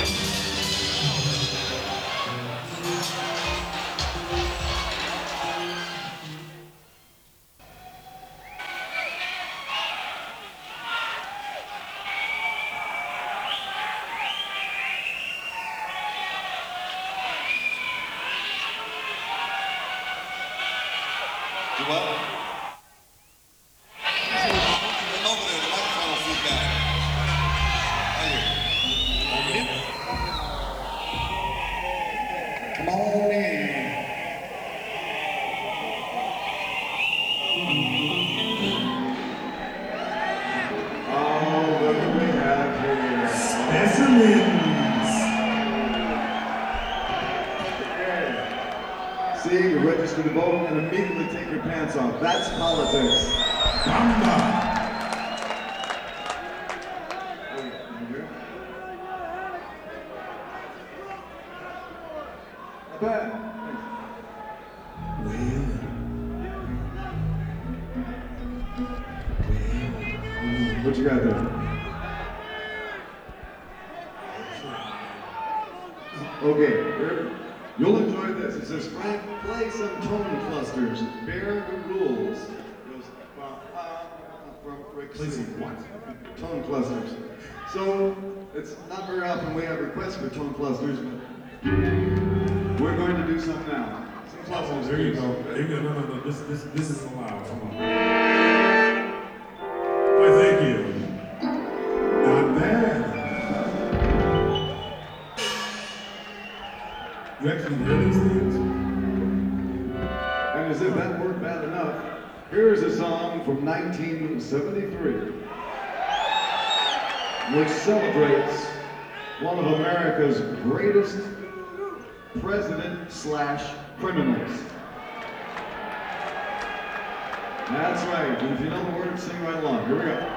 See, you register to vote and immediately take your pants off. That's politics. Bamba. Not bad. What you got there? Okay, you'll enjoy this. It says, Frank, play some tone clusters. Bear the rules. Play some what? Tone clusters. So, it's not very often we have requests for tone clusters, but we're going to do some now. Oh, there you go. There you go. No. This is allowed. Come on. Why, thank you. Not bad. You actually hear these things? And as if that weren't bad enough, here's a song from 1973, which celebrates one of America's greatest president/criminals. That's right, and if you know the words, sing right along. Here we go.